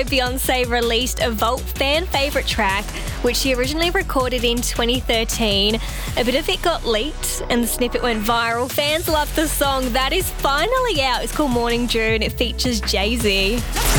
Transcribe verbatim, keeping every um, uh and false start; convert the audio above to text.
Beyonce released a Vault fan favourite track, which she originally recorded in twenty thirteen. A bit of it got leaked and the snippet went viral. Fans loved the song. That is finally out. It's called Morning Dew and it features Jay-Z.